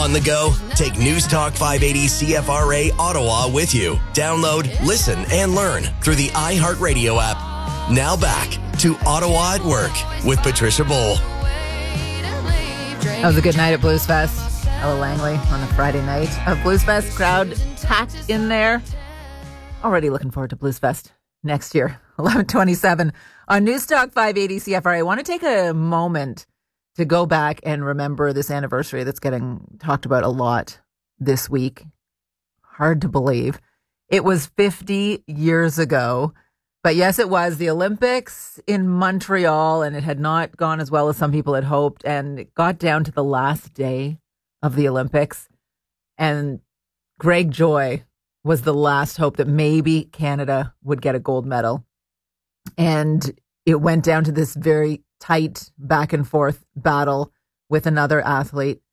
On the go? Take News Talk 580 CFRA Ottawa with you. Download, listen, and learn through the iHeartRadio app. Now back to Ottawa at Work with Patricia Bowl. That was a good night at Blues Fest. Ella Langley on a Friday night of Blues Fest. Crowd packed in there. Already looking forward to Blues Fest next year, 11/27. On News Talk 580 CFRA, I want to take a moment to go back and remember this anniversary that's getting talked about a lot this week. Hard to believe. It was 50 years ago. But yes, it was the Olympics in Montreal, and it had not gone as well as some people had hoped. And it got down to the last day of the Olympics. And Greg Joy was the last hope that maybe Canada would get a gold medal. And it went down to this very tight back and forth battle with another athlete.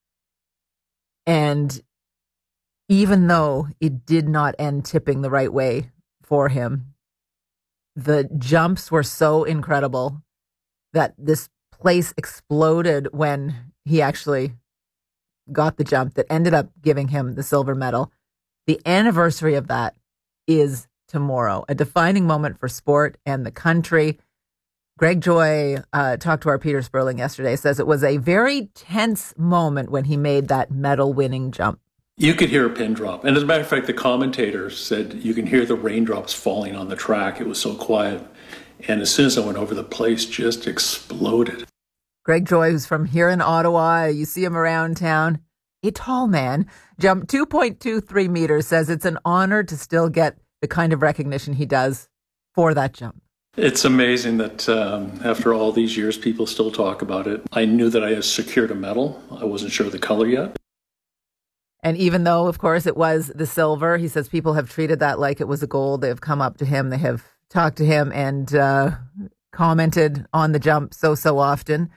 And even though it did not end tipping the right way for him, the jumps were so incredible that this place exploded when he actually got the jump that ended up giving him the silver medal. The anniversary of that is tomorrow, a defining moment for sport and the country. Greg Joy talked to our Peter Sperling yesterday, says it was a very tense moment when he made that medal-winning jump. You could hear a pin drop. And as a matter of fact, the commentator said you can hear the raindrops falling on the track. It was so quiet. And as soon as I went over, the place just exploded. Greg Joy, who's from here in Ottawa, you see him around town, a tall man, jumped 2.23 meters, says it's an honor to still get the kind of recognition he does for that jump. It's amazing that after all these years, people still talk about it. I knew that I had secured a medal. I wasn't sure of the color yet. And even though, of course, it was the silver, he says people have treated that like it was a gold. They have come up to him. They have talked to him and commented on the jump so often.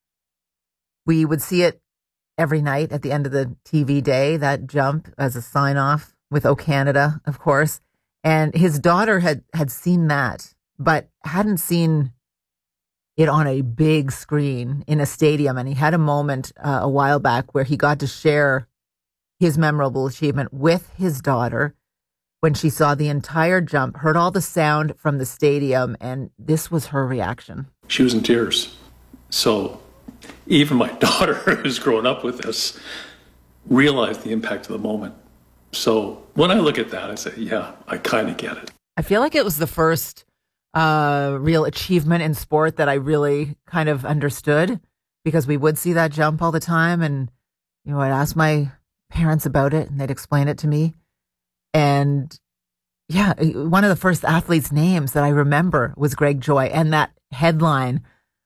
We would see it every night at the end of the TV day, that jump as a sign-off with O Canada, of course. And his daughter had seen that, but hadn't seen it on a big screen in a stadium. And he had a moment a while back where he got to share his memorable achievement with his daughter when she saw the entire jump, heard all the sound from the stadium, and this was her reaction. She was in tears. So even my daughter, who's grown up with this, realized the impact of the moment. So when I look at that, I say, yeah, I kind of get it. I feel like it was the first real achievement in sport that I really kind of understood, because we would see that jump all the time, and I'd ask my parents about it and they'd explain it to me. And yeah, one of the first athletes' names that I remember was Greg Joy, and that headline,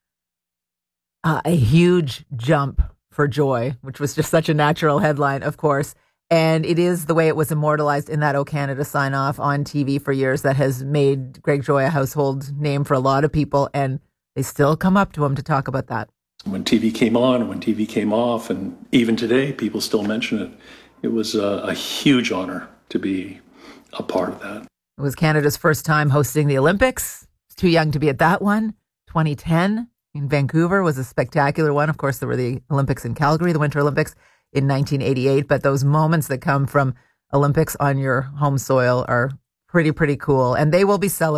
a huge jump for Joy, which was just such a natural headline, of course. And it is the way it was immortalized in that O Canada sign-off on TV for years that has made Greg Joy a household name for a lot of people, and they still come up to him to talk about that. When TV came on, when TV came off, and even today, people still mention it. It was a huge honor to be a part of that. It was Canada's first time hosting the Olympics. It's too young to be at that one. 2010 in Vancouver was a spectacular one. Of course, there were the Olympics in Calgary, the Winter Olympics in 1988. But those moments that come from Olympics on your home soil are pretty cool. And they will be celebrated.